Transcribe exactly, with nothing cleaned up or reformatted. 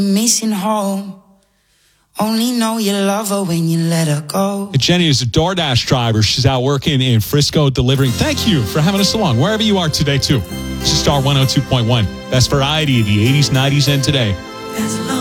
Missing home. Only know you love her when you let her go. Jenny is a DoorDash driver. She's out working in Frisco delivering. Thank you for having us along, wherever you are today, too. This is Star one oh two point one. Best variety of the eighties, nineties, and today.